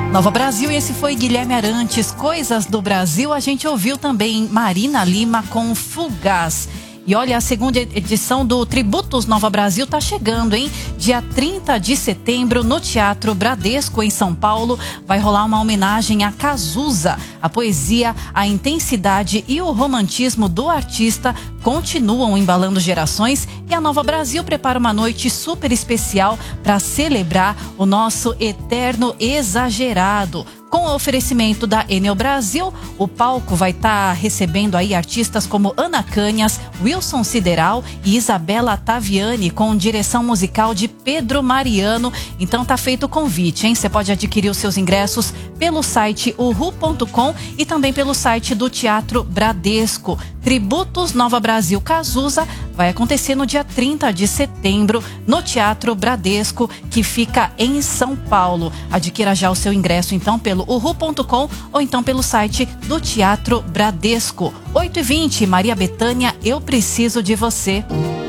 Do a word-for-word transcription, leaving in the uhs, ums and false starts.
Nova Brasil, e esse foi Guilherme Arantes. Coisas do Brasil, a gente ouviu também Marina Lima com Fugaz. E olha, a segunda edição do Tributos Nova Brasil tá chegando, hein? Dia trinta de setembro, no Teatro Bradesco, em São Paulo, vai rolar uma homenagem a Cazuza. A poesia, a intensidade e o romantismo do artista continuam embalando gerações, e a Nova Brasil prepara uma noite super especial para celebrar o nosso eterno exagerado. Com o oferecimento da Enel Brasil, o palco vai estar tá recebendo aí artistas como Ana Canhas, Wilson Sideral e Isabela Taviani, com direção musical de Pedro Mariano. Então tá feito o convite, hein? Você pode adquirir os seus ingressos pelo site uhu ponto com e também pelo site do Teatro Bradesco. Tributos Nova Brasil Cazuza vai acontecer no dia trinta de setembro no Teatro Bradesco, que fica em São Paulo. Adquira já o seu ingresso então pelo uhu ponto com ou então pelo site do Teatro Bradesco. oito e vinte, Maria Bethânia, Eu Preciso de Você.